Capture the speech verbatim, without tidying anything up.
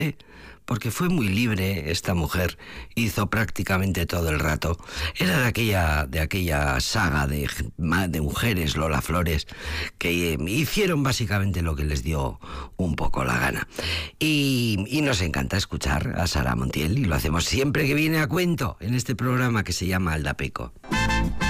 porque fue muy libre esta mujer, hizo prácticamente todo el rato. Era de aquella, de aquella saga de, de mujeres, Lola Flores, que hicieron básicamente lo que les dio un poco la gana. Y, y nos encanta escuchar a Sara Montiel, y lo hacemos siempre que viene a cuento en este programa que se llama Aldapeco.